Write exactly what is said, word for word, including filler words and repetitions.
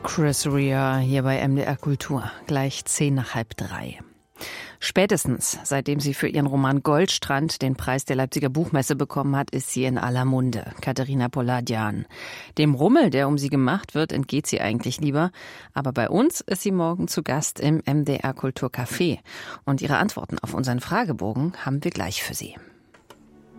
Chris Rea hier bei M D R Kultur, gleich zehn nach halb drei. Spätestens seitdem sie für ihren Roman Goldstrand den Preis der Leipziger Buchmesse bekommen hat, ist sie in aller Munde. Katharina Poladian. Dem Rummel, der um sie gemacht wird, entgeht sie eigentlich lieber. Aber bei uns ist sie morgen zu Gast im M D R Kulturcafé. Und ihre Antworten auf unseren Fragebogen haben wir gleich für Sie.